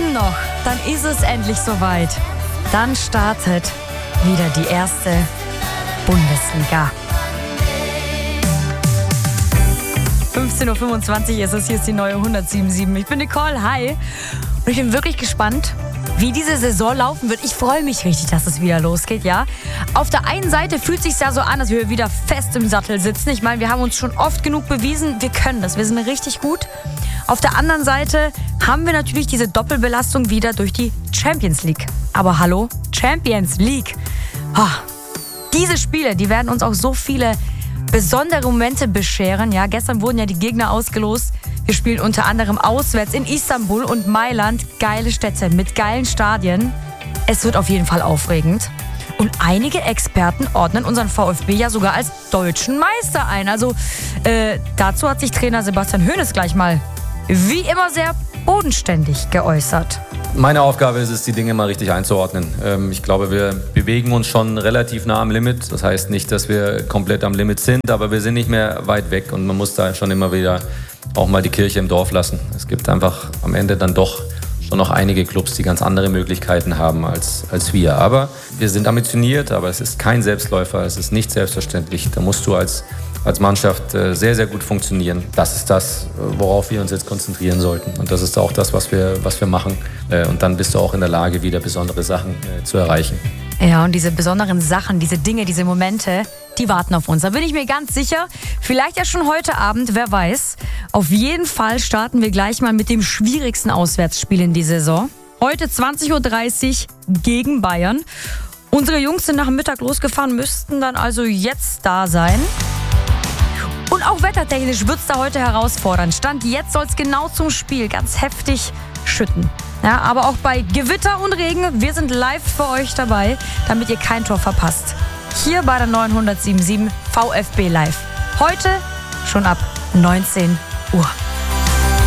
Minuten noch, dann ist es endlich soweit. Dann startet wieder die erste Bundesliga. 15.25 Uhr ist es, hier ist die neue 107.7. Ich bin Nicole, hi. Und ich bin wirklich gespannt, wie diese Saison laufen wird. Ich freue mich richtig, dass es wieder losgeht, ja. Auf der einen Seite fühlt es sich ja so an, dass wir wieder fest im Sattel sitzen. Ich meine, wir haben uns schon oft genug bewiesen, wir können das, wir sind richtig gut. Auf der anderen Seite haben wir natürlich diese Doppelbelastung wieder durch die Champions League. Aber hallo, Champions League. Diese Spiele, die werden uns auch so viele besondere Momente bescheren. Ja, gestern wurden ja die Gegner ausgelost. Wir spielen unter anderem auswärts in Istanbul und Mailand. Geile Städte mit geilen Stadien. Es wird auf jeden Fall aufregend. Und einige Experten ordnen unseren VfB ja sogar als deutschen Meister ein. Also dazu hat sich Trainer Sebastian Hoeneß gleich mal wie immer sehr bodenständig geäußert. Meine Aufgabe ist es, die Dinge mal richtig einzuordnen. Ich glaube, wir bewegen uns schon relativ nah am Limit. Das heißt nicht, dass wir komplett am Limit sind, aber wir sind nicht mehr weit weg und man muss da schon immer wieder auch mal die Kirche im Dorf lassen. Es gibt einfach am Ende dann doch schon noch einige Clubs, die ganz andere Möglichkeiten haben als wir. Aber wir sind ambitioniert, aber es ist kein Selbstläufer, es ist nicht selbstverständlich. Da musst du als Mannschaft sehr, sehr gut funktionieren. Das ist das, worauf wir uns jetzt konzentrieren sollten. Und das ist auch das, was wir machen. Und dann bist du auch in der Lage, wieder besondere Sachen zu erreichen. Ja, und diese besonderen Sachen, diese Dinge, diese Momente, die warten auf uns. Da bin ich mir ganz sicher. Vielleicht ja schon heute Abend, wer weiß. Auf jeden Fall starten wir gleich mal mit dem schwierigsten Auswärtsspiel in die Saison. Heute 20.30 Uhr gegen Bayern. Unsere Jungs sind nach dem Mittag losgefahren, müssten dann also jetzt da sein. Und auch wettertechnisch wird es da heute herausfordernd. Stand jetzt soll es genau zum Spiel ganz heftig schütten. Ja, aber auch bei Gewitter und Regen, wir sind live für euch dabei, damit ihr kein Tor verpasst. Hier bei der 907.7 VfB Live. Heute schon ab 19 Uhr.